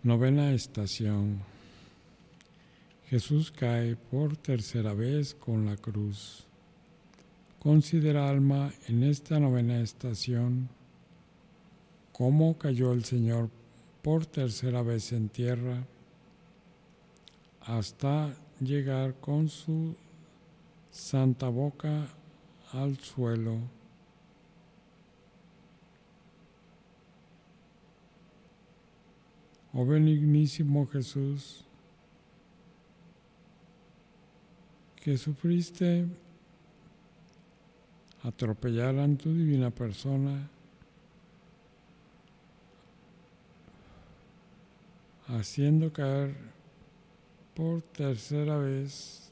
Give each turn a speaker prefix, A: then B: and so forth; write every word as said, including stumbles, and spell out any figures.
A: Novena estación. Jesús cae por tercera vez con la cruz. Considera, alma, en esta novena estación cómo cayó el Señor por tercera vez en tierra hasta llegar con su santa boca al suelo. Oh benignísimo Jesús, que sufriste atropellaran tu divina persona, haciendo caer por tercera vez